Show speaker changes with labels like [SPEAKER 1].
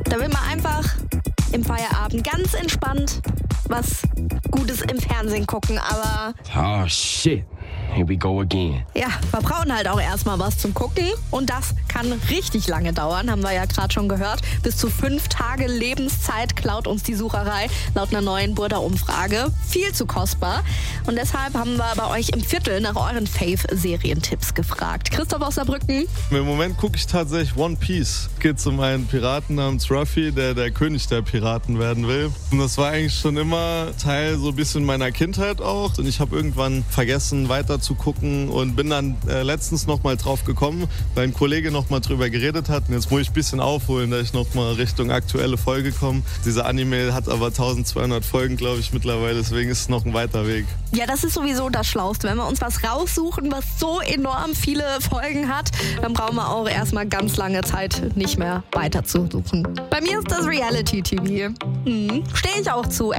[SPEAKER 1] Da will man einfach im Feierabend ganz entspannt was Gutes im Fernsehen gucken, aber...
[SPEAKER 2] Oh, shit. Here we go again.
[SPEAKER 1] Ja, wir brauchen halt auch erstmal was zum Gucken und das kann richtig lange dauern, haben wir ja gerade schon gehört. Bis zu 5 Tage Lebenszeit klaut uns die Sucherei laut einer neuen Burda-Umfrage. Viel zu kostbar und deshalb haben wir bei euch im Viertel nach euren Fave-Serientipps gefragt. Christoph aus Saarbrücken?
[SPEAKER 3] Im Moment gucke ich tatsächlich One Piece. Geht um einen Piraten namens Ruffy, der König der Piraten werden will. Und das war eigentlich schon immer Teil so ein bisschen meiner Kindheit auch. Und ich habe irgendwann vergessen, weiter zu gucken und bin dann letztens nochmal drauf gekommen, weil ein Kollege nochmal drüber geredet hat. Und jetzt muss ich ein bisschen aufholen, dass ich nochmal Richtung aktuelle Folge komme. Dieser Anime hat aber 1200 Folgen, glaube ich, mittlerweile. Deswegen ist es noch ein weiter Weg.
[SPEAKER 1] Ja, das ist sowieso das Schlauste. Wenn wir uns was raussuchen, was so enorm viele Folgen hat, dann brauchen wir auch erstmal ganz lange Zeit nicht mehr weiter zu suchen. Bei mir ist das Reality-TV. Stehe ich auch zu.